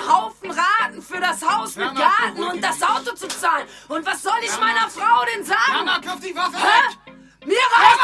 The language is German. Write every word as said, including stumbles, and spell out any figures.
Haufen Raten für das Haus mit Garten und das Auto zu zahlen. Und was soll ich meiner Frau denn sagen? Mama, kauf die Waffe Hä? weg! Mir reicht